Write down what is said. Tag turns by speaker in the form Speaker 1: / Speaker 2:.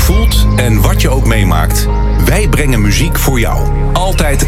Speaker 1: voelt en wat je ook meemaakt. Wij brengen muziek voor jou. Altijd